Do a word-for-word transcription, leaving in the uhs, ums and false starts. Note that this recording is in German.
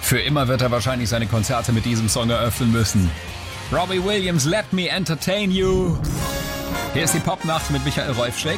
Für immer wird er wahrscheinlich seine Konzerte mit diesem Song eröffnen müssen. Robbie Williams, Let Me Entertain You. Hier ist die Popnacht mit Michael Rolfschläg.